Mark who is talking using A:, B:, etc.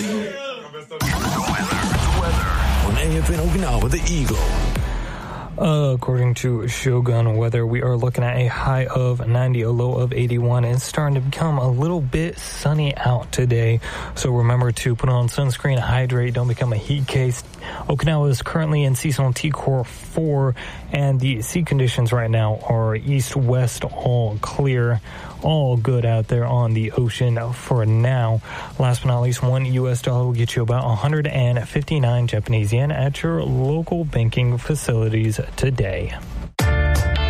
A: Weather on AFN Okinawa, the Eagle.
B: According to Shogun Weather, we are looking at a high of 90, a low of 81, and it's starting to become a little bit sunny out today. So remember to put on sunscreen, hydrate, don't become a heat case. Okinawa is currently in seasonal T-Core 4, and the sea conditions right now are east-west, all clear, all good out there on the ocean for now. Last but not least, $1 US will get you about 159 Japanese yen at your local banking facilities today.